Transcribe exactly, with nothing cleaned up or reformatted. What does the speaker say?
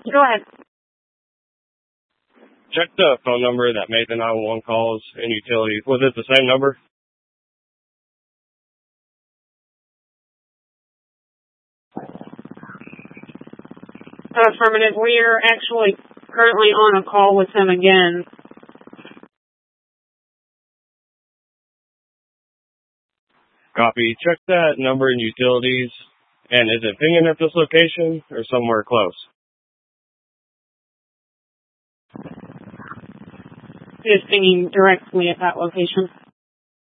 Go ahead. Check the phone number that made the nine one one calls in utilities. Was it the same number? Affirmative. We are actually currently on a call with him again. Copy. Check that number in utilities. And is it pinging at this location or somewhere close? It is pinging directly at that location.